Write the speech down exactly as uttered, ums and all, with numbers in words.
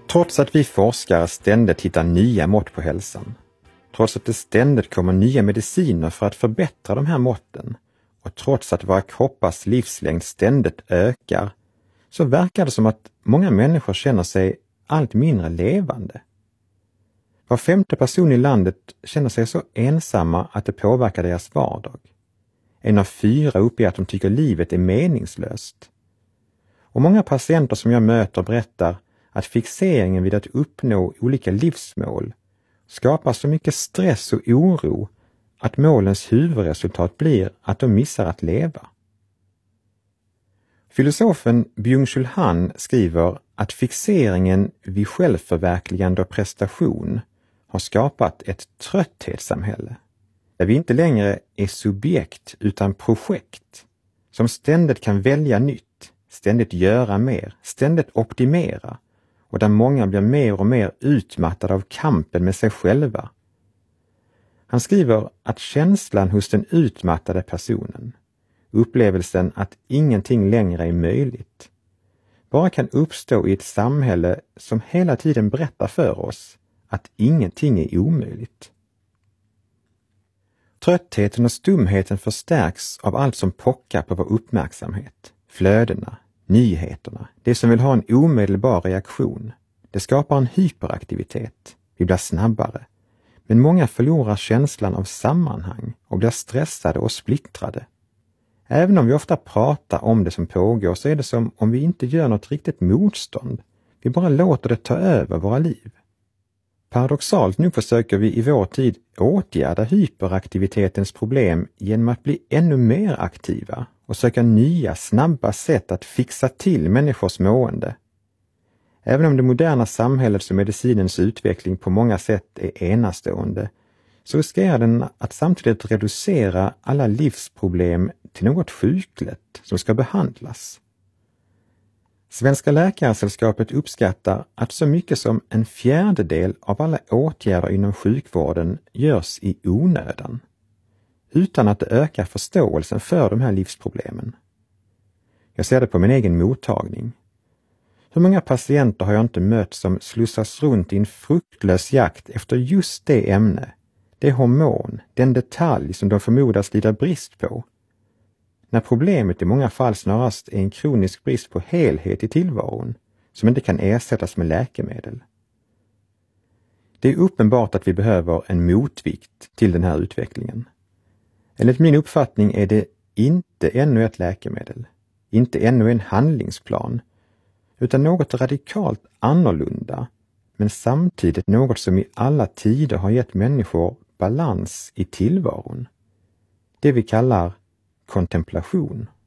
Trots att vi forskare ständigt hittar nya mått på hälsan, trots att det ständigt kommer nya mediciner för att förbättra de här måtten och trots att våra kroppars livslängd ständigt ökar, så verkar det som att många människor känner sig allt mindre levande. Var femte person i landet känner sig så ensamma att det påverkar deras vardag. En av fyra uppger att de tycker livet är meningslöst. Och många patienter som jag möter berättar att fixeringen vid att uppnå olika livsmål skapar så mycket stress och oro att målens huvudresultat blir att de missar att leva. Filosofen Byung-Chul Han skriver att fixeringen vid självförverkligande och prestation har skapat ett trötthetssamhälle, där vi inte längre är subjekt utan projekt, som ständigt kan välja nytt, ständigt göra mer, ständigt optimera, och där många blir mer och mer utmattade av kampen med sig själva. Han skriver att känslan hos den utmattade personen, upplevelsen att ingenting längre är möjligt, bara kan uppstå i ett samhälle som hela tiden berättar för oss att ingenting är omöjligt. Tröttheten och stumheten förstärks av allt som pockar på vår uppmärksamhet, flödena, nyheterna, det som vill ha en omedelbar reaktion. Det skapar en hyperaktivitet, vi blir snabbare, men många förlorar känslan av sammanhang och blir stressade och splittrade. Även om vi ofta pratar om det som pågår så är det som om vi inte gör något riktigt motstånd. Vi bara låter det ta över våra liv. Paradoxalt nu försöker vi i vår tid åtgärda hyperaktivitetens problem genom att bli ännu mer aktiva och söka nya, snabba sätt att fixa till människors mående. Även om det moderna samhällets och medicinens utveckling på många sätt är enastående, så riskerar den att samtidigt reducera alla livsproblem till något sjukligt som ska behandlas. Svenska läkarsällskapet uppskattar att så mycket som en fjärdedel av alla åtgärder inom sjukvården görs i onödan, utan att det ökar förståelsen för de här livsproblemen. Jag ser det på min egen mottagning. Hur många patienter har jag inte mött som slussas runt i en fruktlös jakt efter just det ämne, det hormon, den detalj som de förmodas lida brist på, när problemet i många fall snarast är en kronisk brist på helhet i tillvaron som inte kan ersättas med läkemedel. Det är uppenbart att vi behöver en motvikt till den här utvecklingen. Enligt min uppfattning är det inte ännu ett läkemedel, inte ännu en handlingsplan, utan något radikalt annorlunda, men samtidigt något som i alla tider har gett människor balans i tillvaron. Det vi kallar kontemplation.